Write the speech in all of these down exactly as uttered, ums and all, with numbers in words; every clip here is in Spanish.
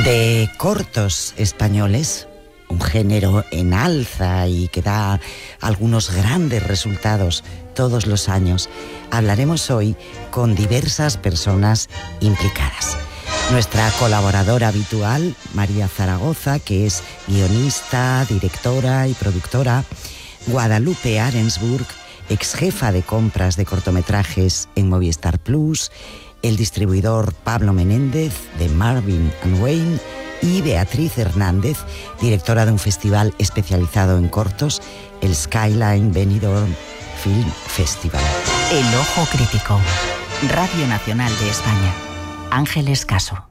De cortos españoles, un género en alza y que da algunos grandes resultados todos los años, hablaremos hoy con diversas personas implicadas. Nuestra colaboradora habitual, María Zaragoza, que es guionista, directora y productora, Guadalupe Arensburg, ex jefa de compras de cortometrajes en Movistar Plus, el distribuidor Pablo Menéndez de Marvin and Wayne y Beatriz Hernández, directora de un festival especializado en cortos, el Skyline Benidorm Film Festival. El Ojo Crítico, Radio Nacional de España. Ángeles Caso.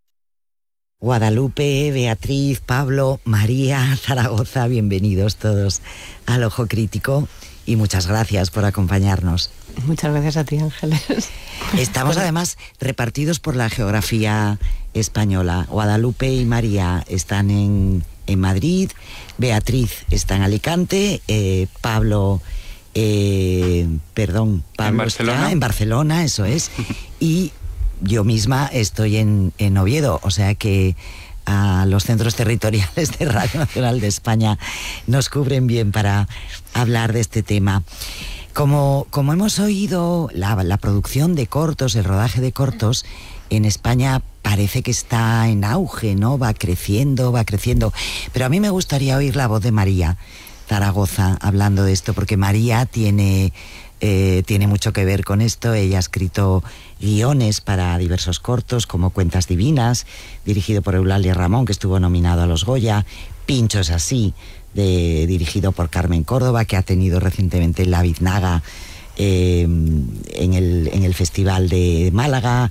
Guadalupe, Beatriz, Pablo, María Zaragoza, bienvenidos todos al Ojo Crítico y muchas gracias por acompañarnos. Muchas gracias a ti, Ángeles. Estamos además repartidos por la geografía española. Guadalupe y María están en, en Madrid, Beatriz está en Alicante, eh, Pablo, eh, perdón, Pablo en Barcelona. Está en Barcelona, eso es, y yo misma estoy en, en Oviedo, o sea que a los centros territoriales de Radio Nacional de España nos cubren bien para hablar de este tema. Como, como hemos oído, la, la producción de cortos, el rodaje de cortos en España parece que está en auge, ¿no? Va creciendo, va creciendo. Pero a mí me gustaría oír la voz de María Zaragoza hablando de esto, porque María tiene, eh, tiene mucho que ver con esto. Ella ha escrito guiones para diversos cortos, como Cuentas Divinas, dirigido por Eulalia Ramón, que estuvo nominado a los Goya, Pincho es así, de, dirigido por Carmen Córdoba, que ha tenido recientemente la Biznaga eh, en, el, en el Festival de Málaga,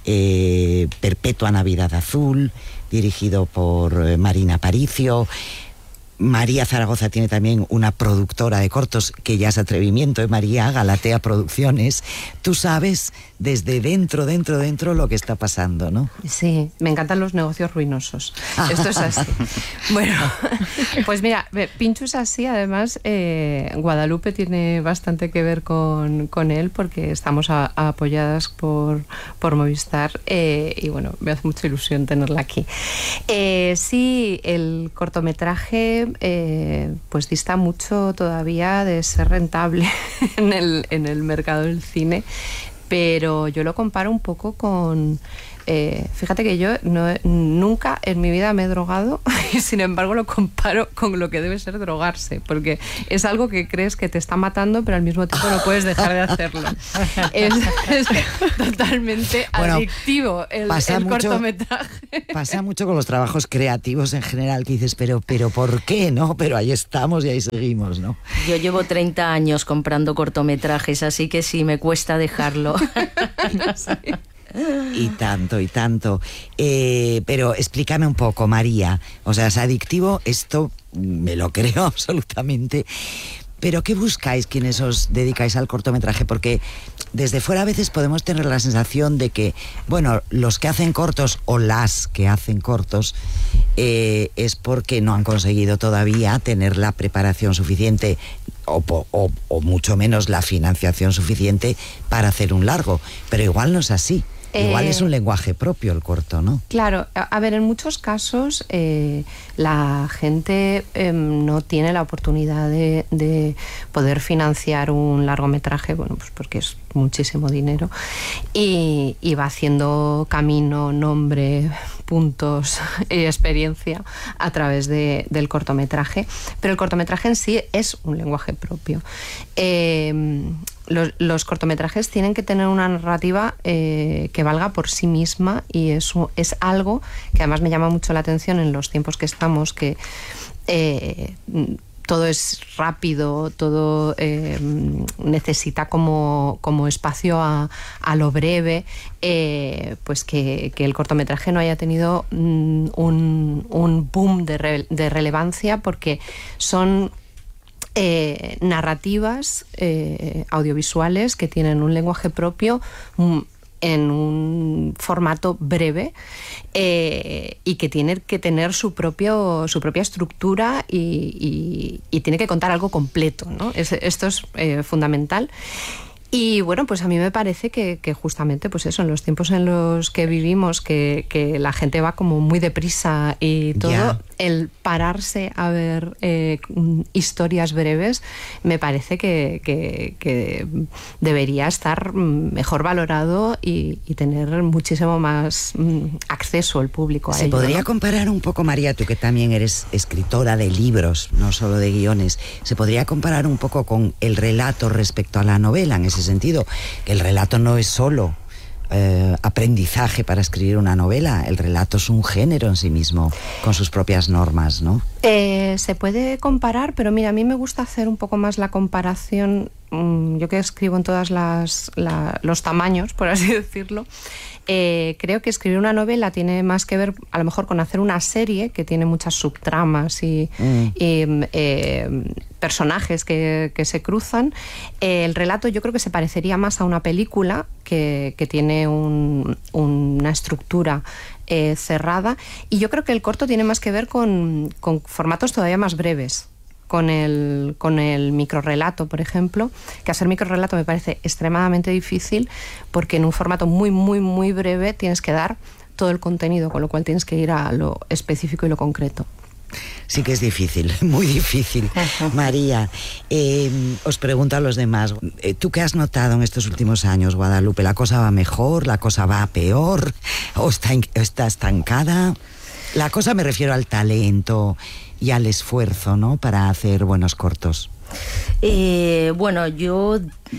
eh, Perpetua Navidad Azul, dirigido por eh, Marina Aparicio. María Zaragoza tiene también una productora de cortos, que ya es atrevimiento, ¿eh, María? Galatea Producciones. Tú sabes desde dentro, dentro, dentro lo que está pasando, ¿no? Sí, me encantan los negocios ruinosos. Esto es así. Bueno, pues mira, Pincho es así. Además, eh, Guadalupe tiene bastante que ver con, con él, porque estamos a, a apoyadas por, por Movistar eh, y bueno, me hace mucha ilusión tenerla aquí. Eh, sí, el cortometraje Eh, pues dista mucho todavía de ser rentable en el, en el mercado del cine, pero yo lo comparo un poco con... Eh, fíjate que yo no, nunca en mi vida me he drogado y sin embargo lo comparo con lo que debe ser drogarse, porque es algo que crees que te está matando, pero al mismo tiempo no puedes dejar de hacerlo. Es, es totalmente bueno, adictivo el, el mucho, cortometraje. Pasa mucho con los trabajos creativos en general, que dices, pero, pero ¿por qué? ¿No? Pero ahí estamos y ahí seguimos, ¿no? Yo llevo treinta años comprando cortometrajes, así que sí, me cuesta dejarlo. Sí. Y tanto, y tanto. Eh, pero explícame un poco, María. O sea, es adictivo, esto me lo creo absolutamente. Pero ¿qué buscáis quienes os dedicáis al cortometraje? Porque desde fuera a veces podemos tener la sensación de que, bueno, los que hacen cortos o las que hacen cortos eh, es porque no han conseguido todavía tener la preparación suficiente o, o, o mucho menos la financiación suficiente para hacer un largo. Pero igual no es así. Igual eh, es un lenguaje propio el corto, ¿no? Claro, a, a ver, en muchos casos eh, la gente eh, no tiene la oportunidad de, de poder financiar un largometraje, bueno, pues porque es muchísimo dinero, y, y va haciendo camino, nombre, puntos y experiencia a través de, del cortometraje, pero el cortometraje en sí es un lenguaje propio. Eh, Los, los cortometrajes tienen que tener una narrativa eh, que valga por sí misma, y eso es algo que además me llama mucho la atención en los tiempos que estamos, que eh, todo es rápido, todo eh, necesita como, como espacio a, a lo breve, eh, pues que, que el cortometraje no haya tenido mm, un, un boom de, re, de relevancia, porque son Eh, narrativas eh, audiovisuales que tienen un lenguaje propio, un, en un formato breve eh, y que tiene que tener su propio su propia estructura y, y, y tiene que contar algo completo, ¿no? Es, esto es eh, fundamental. Y bueno, pues a mí me parece que, que justamente pues eso, en los tiempos en los que vivimos, que, que la gente va como muy deprisa y todo, yeah. el pararse a ver eh, historias breves me parece que, que, que debería estar mejor valorado y, y tener muchísimo más mm, acceso al público a Se ello, podría ¿no? comparar un poco, María, tú que también eres escritora de libros, no solo de guiones, se podría comparar un poco con el relato respecto a la novela, en ese sentido, que el relato no es solo eh, aprendizaje para escribir una novela, el relato es un género en sí mismo, con sus propias normas, ¿no? Eh, se puede comparar, pero mira, a mí me gusta hacer un poco más la comparación, mmm, yo que escribo en todos la, los tamaños, por así decirlo. Eh, creo que escribir una novela tiene más que ver a lo mejor con hacer una serie que tiene muchas subtramas y, mm. y eh, personajes que, que se cruzan. Eh, el relato yo creo que se parecería más a una película que, que tiene un, una estructura eh, cerrada, y yo creo que el corto tiene más que ver con, con formatos todavía más breves. Con el, con el microrrelato, por ejemplo, que hacer microrrelato me parece extremadamente difícil porque en un formato muy, muy, muy breve tienes que dar todo el contenido, con lo cual tienes que ir a lo específico y lo concreto. Sí que es difícil, muy difícil. María, eh, os pregunto a los demás, ¿tú qué has notado en estos últimos años, Guadalupe? ¿La cosa va mejor? ¿La cosa va peor? ¿O está, está estancada? La cosa, me refiero al talento y al esfuerzo, ¿no?, para hacer buenos cortos. Eh, bueno, yo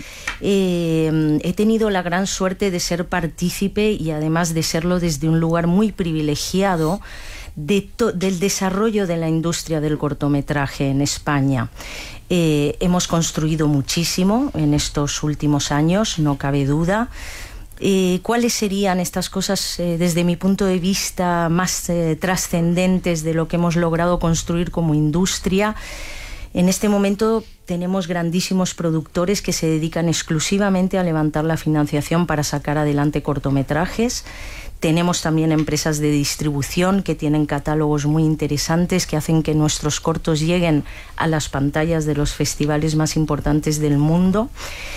eh, he tenido la gran suerte de ser partícipe, y además de serlo desde un lugar muy privilegiado, de to- del desarrollo de la industria del cortometraje en España. Eh, hemos construido muchísimo en estos últimos años, no cabe duda. Eh, ¿Cuáles serían estas cosas eh, desde mi punto de vista más eh, trascendentes de lo que hemos logrado construir como industria? En este momento tenemos grandísimos productores que se dedican exclusivamente a levantar la financiación para sacar adelante cortometrajes. Tenemos también empresas de distribución que tienen catálogos muy interesantes que hacen que nuestros cortos lleguen a las pantallas de los festivales más importantes del mundo.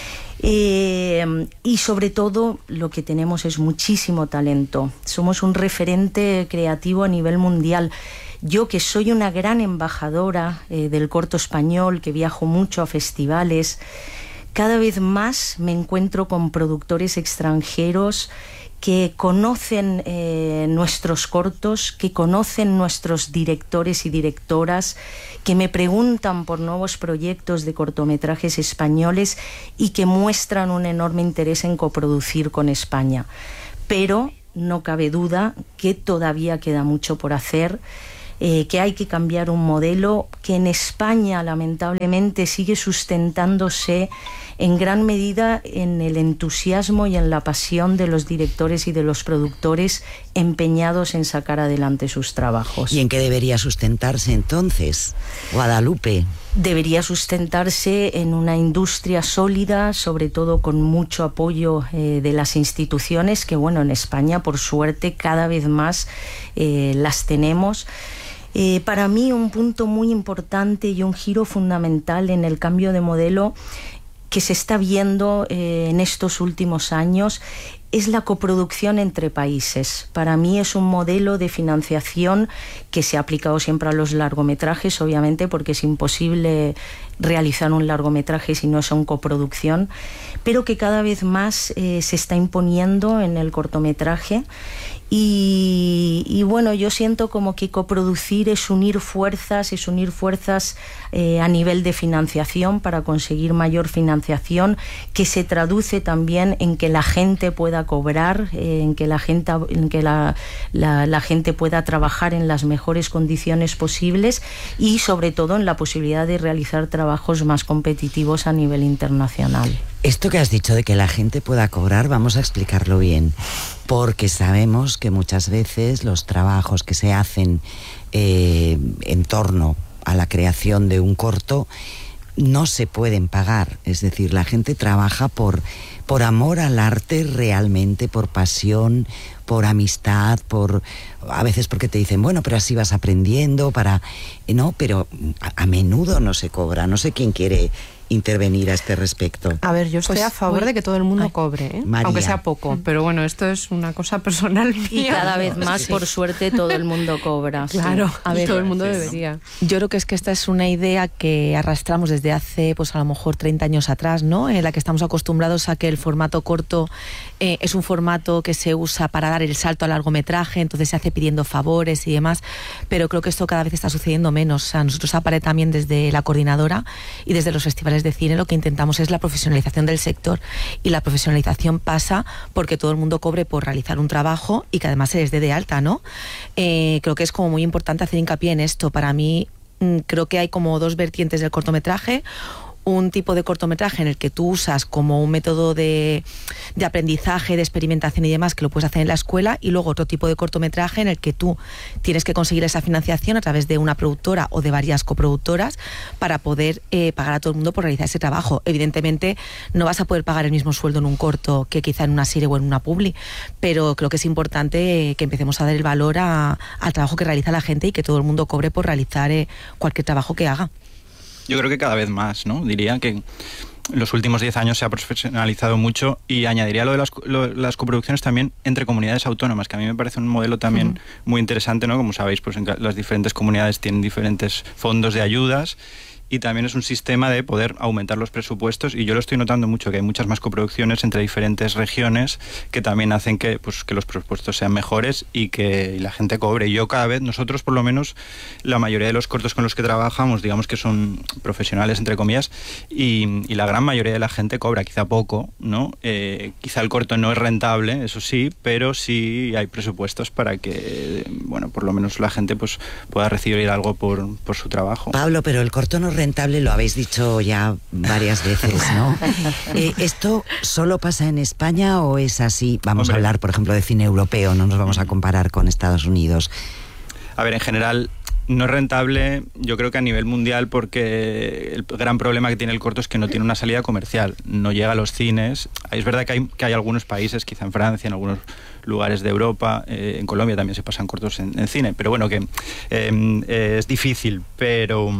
Eh, y sobre todo lo que tenemos es muchísimo talento. Somos un referente creativo a nivel mundial. Yo, que soy una gran embajadora eh, del corto español, que viajo mucho a festivales, cada vez más me encuentro con productores extranjeros que conocen eh, nuestros cortos, que conocen nuestros directores y directoras, que me preguntan por nuevos proyectos de cortometrajes españoles y que muestran un enorme interés en coproducir con España. Pero no cabe duda que todavía queda mucho por hacer, eh, que hay que cambiar un modelo que en España lamentablemente sigue sustentándose en gran medida en el entusiasmo y en la pasión de los directores y de los productores empeñados en sacar adelante sus trabajos. ¿Y en qué debería sustentarse entonces, Guadalupe? Debería sustentarse en una industria sólida, sobre todo con mucho apoyo eh, de las instituciones, que bueno, en España por suerte cada vez más eh, las tenemos. Eh, para mí un punto muy importante y un giro fundamental en el cambio de modelo que se está viendo eh, en estos últimos años es la coproducción entre países. Para mí es un modelo de financiación que se ha aplicado siempre a los largometrajes, obviamente, porque es imposible realizar un largometraje si no es una coproducción, pero que cada vez más eh, se está imponiendo en el cortometraje. Y, y bueno, yo siento como que coproducir es unir fuerzas, es unir fuerzas eh, a nivel de financiación para conseguir mayor financiación, que se traduce también en que la gente pueda cobrar, eh, en que la gente, en que la, la, la gente pueda trabajar en las mejores condiciones posibles y sobre todo en la posibilidad de realizar trabajos más competitivos a nivel internacional. Esto que has dicho de que la gente pueda cobrar, vamos a explicarlo bien, porque sabemos que muchas veces los trabajos que se hacen eh, en torno a la creación de un corto no se pueden pagar. Es decir, la gente trabaja por, por amor al arte realmente, por pasión, por amistad, por a veces porque te dicen, bueno, pero así vas aprendiendo, para no, pero a, a menudo no se cobra. No sé quién quiere intervenir a este respecto? A ver, yo estoy Pues a favor hoy- de que todo el mundo Ay, cobre, ¿eh? María. Aunque sea poco, pero bueno, esto es una cosa personal mía. Y cada vez más, por suerte, todo el mundo cobra. sí. Claro, A ver, todo el mundo sí, ¿no? debería. Yo creo que es que esta es una idea que arrastramos desde hace, pues a lo mejor treinta años atrás, ¿no? En la que estamos acostumbrados a que el formato corto eh, es un formato que se usa para dar el salto al largometraje, entonces se hace pidiendo favores y demás, pero creo que esto cada vez está sucediendo menos. O sea, nosotros aparte también desde la coordinadora y desde los festivales de cine lo que intentamos es la profesionalización del sector, y la profesionalización pasa porque todo el mundo cobre por realizar un trabajo y que además se les dé de alta, ¿no? Eh, creo que es como muy importante hacer hincapié en esto. Para mí mm, creo que hay como dos vertientes del cortometraje. Un tipo de cortometraje en el que tú usas como un método de, de aprendizaje, de experimentación y demás, que lo puedes hacer en la escuela, y luego otro tipo de cortometraje en el que tú tienes que conseguir esa financiación a través de una productora o de varias coproductoras para poder eh, pagar a todo el mundo por realizar ese trabajo. Evidentemente no vas a poder pagar el mismo sueldo en un corto que quizá en una serie o en una publi, pero creo que es importante eh, que empecemos a dar el valor a, al trabajo que realiza la gente y que todo el mundo cobre por realizar eh, cualquier trabajo que haga. Yo creo que cada vez más, ¿no? Diría que en los últimos diez años se ha profesionalizado mucho, y añadiría lo de las, lo, las coproducciones también entre comunidades autónomas, que a mí me parece un modelo también uh-huh. muy interesante, ¿no? Como sabéis, pues en las diferentes comunidades tienen diferentes fondos de ayudas, y también es un sistema de poder aumentar los presupuestos, y yo lo estoy notando mucho, que hay muchas más coproducciones entre diferentes regiones que también hacen que, pues, que los presupuestos sean mejores y que y la gente cobre. Y yo cada vez, nosotros por lo menos, la mayoría de los cortos con los que trabajamos, digamos que son profesionales, entre comillas, y, y la gran mayoría de la gente cobra, quizá poco, ¿no? Eh, quizá el corto no es rentable, eso sí, pero sí hay presupuestos para que, bueno, por lo menos la gente pues pueda recibir algo por, por su trabajo. Pablo, pero el corto no rentable, lo habéis dicho ya varias veces, ¿no? Eh, ¿Esto solo pasa en España o es así? Vamos Hombre. a hablar, por ejemplo, de cine europeo, no nos vamos a comparar con Estados Unidos. A ver, en general no es rentable, yo creo que a nivel mundial, porque el gran problema que tiene el corto es que no tiene una salida comercial, no llega a los cines. Es verdad que hay, que hay algunos países, quizá en Francia, en algunos lugares de Europa, eh, en Colombia también se pasan cortos en, en cine, pero bueno, que eh, eh, es difícil, pero...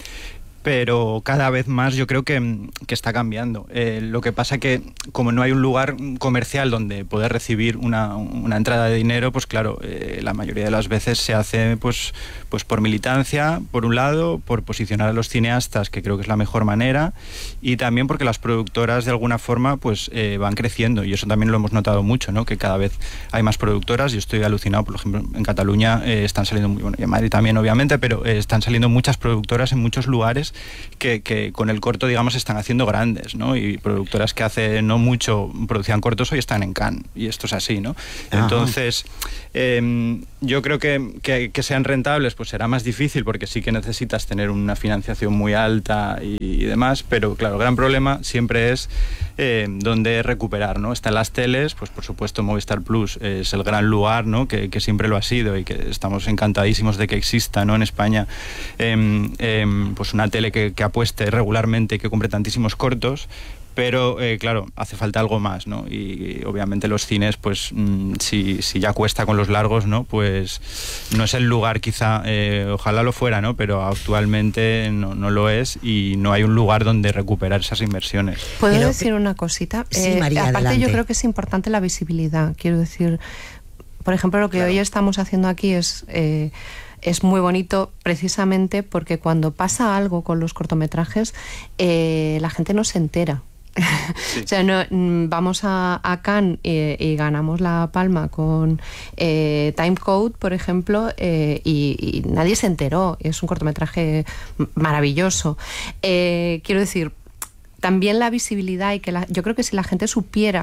pero cada vez más yo creo que, que está cambiando. Eh, lo que pasa que como no hay un lugar comercial donde poder recibir una, una entrada de dinero, pues claro, eh, la mayoría de las veces se hace pues, pues por militancia, por un lado, por posicionar a los cineastas, que creo que es la mejor manera, y también porque las productoras de alguna forma pues eh, van creciendo, y eso también lo hemos notado mucho, ¿no? Que cada vez hay más productoras. Yo estoy alucinado, por ejemplo, en Cataluña eh, están saliendo, muy, bueno, y en Madrid también obviamente, pero eh, están saliendo muchas productoras en muchos lugares Que, que con el corto, digamos, están haciendo grandes, ¿no? Y productoras que hace no mucho producían cortos hoy están en Cannes, y esto es así, ¿no? Ajá. Entonces, eh, yo creo que, que, que sean rentables, pues será más difícil, porque sí que necesitas tener una financiación muy alta y, y demás, pero claro, el gran problema siempre es eh, dónde recuperar, ¿no? Están las teles, pues por supuesto Movistar Plus es el gran lugar, ¿no? Que, que siempre lo ha sido, y que estamos encantadísimos de que exista, ¿no? En España, eh, eh, pues una tele que que apueste regularmente y que compre tantísimos cortos, pero eh, claro, hace falta algo más, ¿no? Y, y obviamente los cines, pues mmm, si, si ya cuesta con los largos, ¿no? Pues no es el lugar, quizá, eh, ojalá lo fuera, ¿no? Pero actualmente no, no lo es, y no hay un lugar donde recuperar esas inversiones. ¿Puedo pero, decir una cosita? Sí, eh, María, aparte adelante. Yo creo que es importante la visibilidad, quiero decir, por ejemplo, lo que claro. hoy estamos haciendo aquí es... Eh, es muy bonito precisamente porque cuando pasa algo con los cortometrajes, eh, la gente no se entera. Sí. O sea, no, vamos a, a Cannes y, y ganamos la palma con eh, Time Code, por ejemplo, eh, y, y nadie se enteró. Es un cortometraje maravilloso. Eh, quiero decir, también la visibilidad, y que la, yo creo que si la gente supiera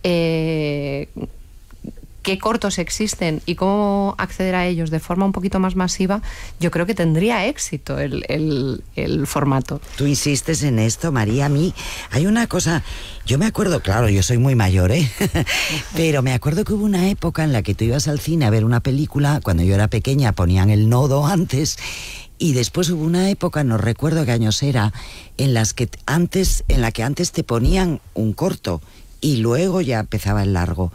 eh, qué cortos existen y cómo acceder a ellos de forma un poquito más masiva, yo creo que tendría éxito el, el, el formato. Tú insistes en esto, María. A mí hay una cosa, yo me acuerdo, claro, yo soy muy mayor, ¿eh? Pero me acuerdo que hubo una época en la que tú ibas al cine a ver una película, cuando yo era pequeña ponían El Nodo antes, y después hubo una época, no recuerdo qué años era, en las que antes, en la que antes te ponían un corto y luego ya empezaba el largo.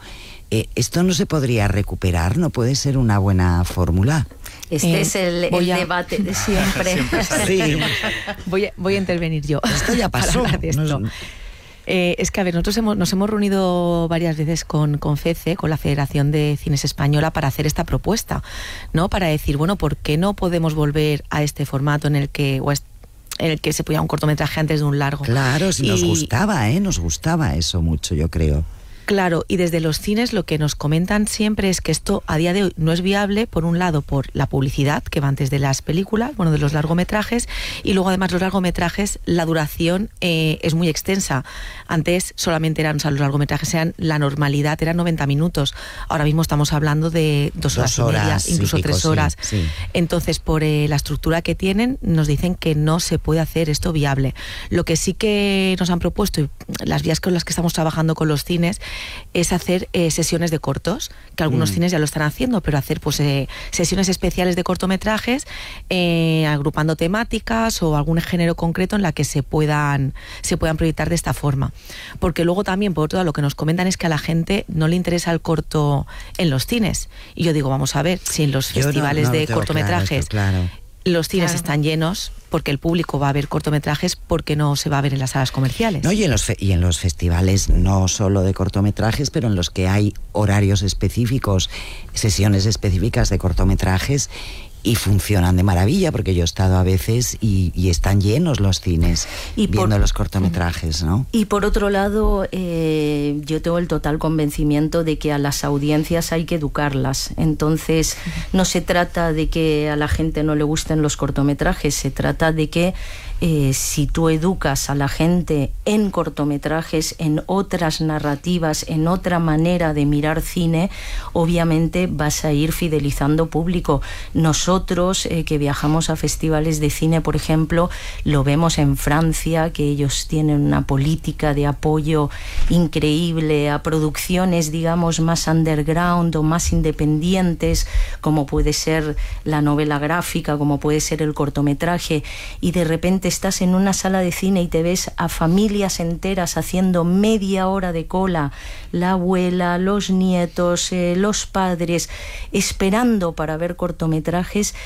Eh, ¿Esto no se podría recuperar? ¿No puede ser una buena fórmula? Este eh, es el, el a... debate de siempre. Sí. voy, a, voy a intervenir yo. Esto ya pasó. De esto. No es... Eh, es que, a ver, nosotros hemos, nos hemos reunido varias veces con, con FECE, con la Federación de Cines Española, para hacer esta propuesta, ¿no? Para decir, bueno, ¿por qué no podemos volver a este formato en el que... O est- en el que se podía un cortometraje antes de un largo? Claro, si y... nos gustaba, ¿eh? Nos gustaba eso mucho, yo creo. Claro, y desde los cines lo que nos comentan siempre es que esto a día de hoy no es viable, por un lado por la publicidad que va antes de las películas, bueno, de los largometrajes, y luego además los largometrajes, la duración eh, es muy extensa. Antes solamente eran, o sea, los largometrajes eran, la normalidad eran noventa minutos, ahora mismo estamos hablando de dos horas, dos horas y media, incluso pico, tres horas. Sí, sí. Entonces, por eh, la estructura que tienen, nos dicen que no se puede hacer esto viable. Lo que sí que nos han propuesto, y las vías con las que estamos trabajando con los cines, es hacer eh, sesiones de cortos, que algunos mm. cines ya lo están haciendo, pero hacer pues eh, sesiones especiales de cortometrajes, eh, agrupando temáticas o algún género concreto en la que se puedan, se puedan proyectar de esta forma. Porque luego también, por otro lado, lo que nos comentan es que a la gente no le interesa el corto en los cines. Y yo digo, vamos a ver, si en los yo festivales no, no de cortometrajes claro, claro. los cines claro. están llenos, porque el público va a ver cortometrajes, porque no se va a ver en las salas comerciales. No, y en los fe- y en los festivales no solo de cortometrajes, pero en los que hay horarios específicos, sesiones específicas de cortometrajes, y funcionan de maravilla, porque yo he estado a veces y, y están llenos los cines y viendo por, los cortometrajes, ¿no? Y por otro lado, eh, yo tengo el total convencimiento de que a las audiencias hay que educarlas. Entonces, no se trata de que a la gente no le gusten los cortometrajes, se trata de que eh, si tú educas a la gente en cortometrajes, en otras narrativas, en otra manera de mirar cine, obviamente vas a ir fidelizando público. Nosotros, eh, que viajamos a festivales de cine, por ejemplo, lo vemos en Francia, que ellos tienen una política de apoyo increíble a producciones, digamos, más underground o más independientes, como puede ser la novela gráfica, como puede ser el cortometraje, y de repente estás en una sala de cine y te ves a familias enteras haciendo media hora de cola, la abuela, los nietos, eh, los padres, esperando para ver cortometrajes.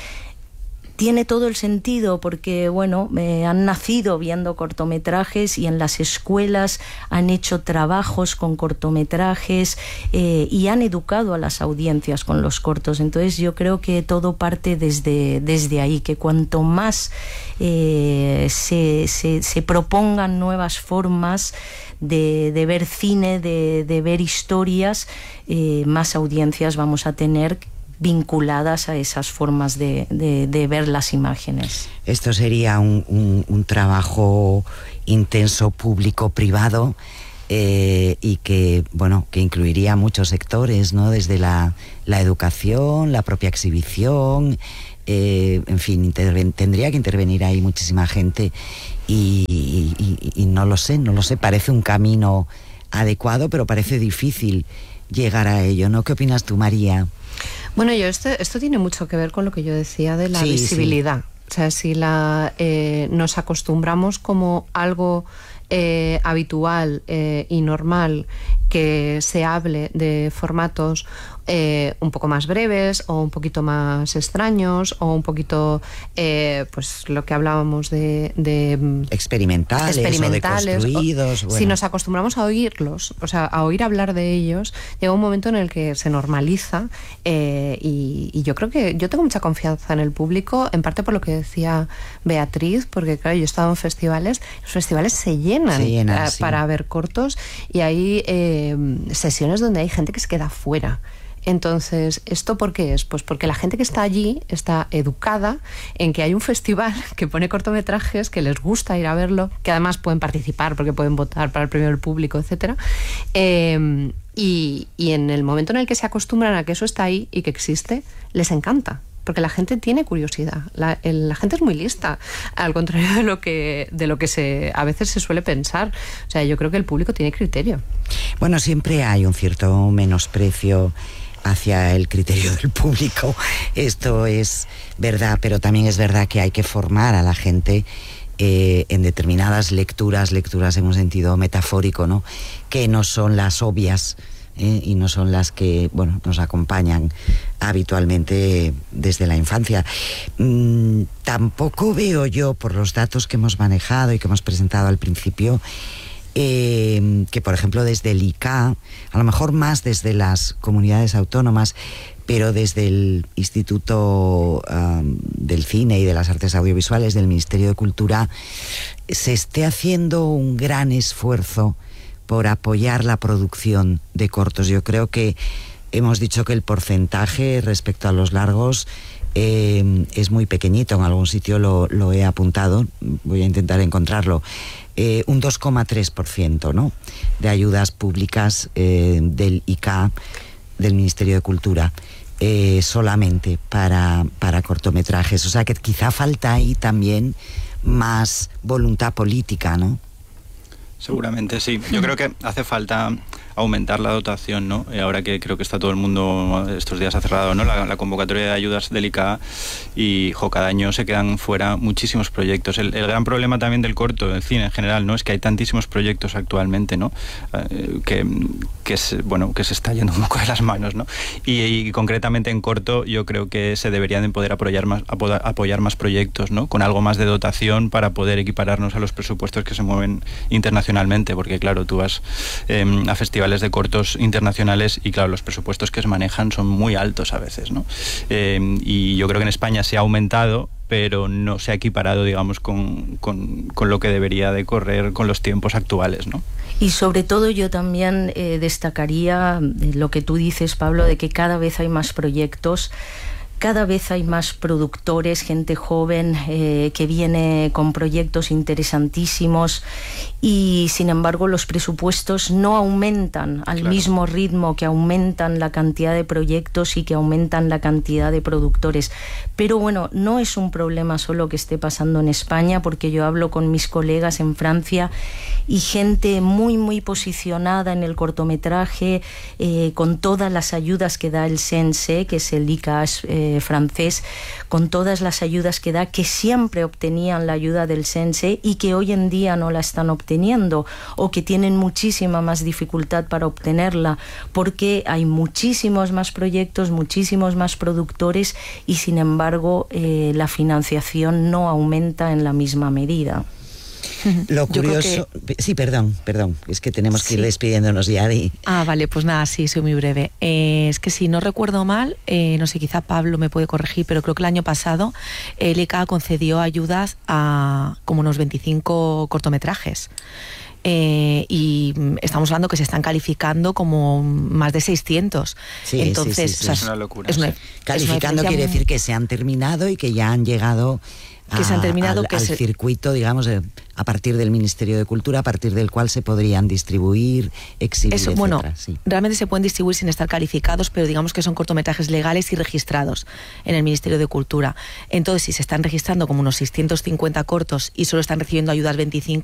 Tiene todo el sentido porque, bueno, eh, han nacido viendo cortometrajes y en las escuelas han hecho trabajos con cortometrajes eh, y han educado a las audiencias con los cortos. Entonces yo creo que todo parte desde, desde ahí, que cuanto más eh, se, se, se propongan nuevas formas de, de ver cine, de, de ver historias, eh, más audiencias vamos a tener vinculadas a esas formas de, de, de ver las imágenes. Esto sería un, un, un trabajo intenso público-privado eh, y que, bueno, que incluiría muchos sectores, ¿no? Desde la, la educación, la propia exhibición, eh, en fin, interven, tendría que intervenir ahí muchísima gente y, y, y, y no lo sé, no lo sé, parece un camino adecuado, pero parece difícil llegar a ello, ¿no? ¿Qué opinas tú, María? Bueno, yo esto, esto tiene mucho que ver con lo que yo decía de la sí, visibilidad. Sí. O sea, si la, eh, nos acostumbramos como algo eh, habitual eh, y normal que se hable de formatos eh, un poco más breves o un poquito más extraños o un poquito, eh, pues lo que hablábamos de... de experimentales, experimentales o deconstruidos. Bueno. Si nos acostumbramos a oírlos, o sea, a oír hablar de ellos, llega un momento en el que se normaliza eh, y, y yo creo que yo tengo mucha confianza en el público, en parte por lo que decía Beatriz, porque claro, yo he estado en festivales, los festivales se llenan, se llenan eh, sí. para ver cortos y hay eh, sesiones donde hay gente que se queda fuera. Entonces, ¿esto por qué es? Pues porque la gente que está allí está educada en que hay un festival que pone cortometrajes, que les gusta ir a verlo, que además pueden participar porque pueden votar para el premio del público, etcétera. Eh, y, y en el momento en el que se acostumbran a que eso está ahí y que existe, les encanta. Porque la gente tiene curiosidad, la, el, la gente es muy lista, al contrario de lo que de lo que se a veces se suele pensar. O sea, yo creo que el público tiene criterio. Bueno, siempre hay un cierto menosprecio hacia el criterio del público. Esto es verdad, pero también es verdad que hay que formar a la gente eh, en determinadas lecturas, lecturas en un sentido metafórico, ¿no? Que no son las obvias. ¿eh? Y no son las que, bueno, nos acompañan habitualmente desde la infancia. Mm, tampoco veo yo, por los datos que hemos manejado y que hemos presentado al principio, eh, que por ejemplo desde el I C A, a lo mejor más desde las comunidades autónomas, pero desde el Instituto um, del Cine y de las Artes Audiovisuales del Ministerio de Cultura, se esté haciendo un gran esfuerzo por apoyar la producción de cortos. Yo creo que hemos dicho que el porcentaje respecto a los largos eh, es muy pequeñito. En algún sitio lo, lo he apuntado, voy a intentar encontrarlo. Eh, un dos coma tres por ciento, ¿no?, de ayudas públicas eh, del I C A, del Ministerio de Cultura, eh, solamente para, para cortometrajes. O sea que quizá falta ahí también más voluntad política, ¿no? Seguramente sí. Yo creo que hace falta aumentar la dotación, ¿no? Y ahora que creo que está todo el mundo, estos días ha cerrado, ¿no?, la, la convocatoria de ayudas del I C A, y jo, cada año se quedan fuera muchísimos proyectos. El, el gran problema también del corto, del cine en general, ¿no?, es que hay tantísimos proyectos actualmente, ¿no?, eh, que, que, se, bueno, que se está yendo un poco de las manos, ¿no? Y, y concretamente en corto yo creo que se deberían de poder apoyar más, apoyar más proyectos, ¿no?, con algo más de dotación para poder equipararnos a los presupuestos que se mueven internacionalmente, porque claro, tú vas eh, a festivales de cortos internacionales y claro, los presupuestos que se manejan son muy altos a veces, ¿no? Eh, y yo creo que en España se ha aumentado, pero no se ha equiparado, digamos, con, con, con lo que debería de correr con los tiempos actuales, ¿no? Y sobre todo yo también eh, destacaría lo que tú dices, Pablo, de que cada vez hay más proyectos. Cada vez hay más productores, gente joven eh, que viene con proyectos interesantísimos y sin embargo los presupuestos no aumentan al claro. mismo ritmo que aumentan la cantidad de proyectos y que aumentan la cantidad de productores. Pero bueno, no es un problema solo que esté pasando en España, porque yo hablo con mis colegas en Francia y gente muy muy posicionada en el cortometraje, eh, con todas las ayudas que da el C N C, que es el I C A eh, francés, con todas las ayudas que da, que siempre obtenían la ayuda del C N C y que hoy en día no la están obteniendo, o que tienen muchísima más dificultad para obtenerla, porque hay muchísimos más proyectos, muchísimos más productores y sin embargo eh, la financiación no aumenta en la misma medida. Lo curioso... Que... Sí, perdón, perdón, es que tenemos que sí. ir despidiéndonos ya. Y... Ah, vale, pues nada, sí, soy muy breve. Eh, es que si no recuerdo mal, eh, no sé, quizá Pablo me puede corregir, pero creo que el año pasado el I C A concedió ayudas a como unos veinticinco cortometrajes. Eh, y estamos hablando que se están calificando como más de seiscientos. Sí, entonces, sí, sí, sí. O sea, es una locura. Es una, sí. Calificando es una quiere decir que se han terminado y que ya han llegado que a, se han terminado al, que al se... circuito, digamos, eh, a partir del Ministerio de Cultura, a partir del cual se podrían distribuir, exhibir, Eso, etcétera. Bueno, sí. realmente se pueden distribuir sin estar calificados, pero digamos que son cortometrajes legales y registrados en el Ministerio de Cultura. Entonces, si se están registrando como unos seiscientos cincuenta cortos y solo están recibiendo ayudas veinticinco,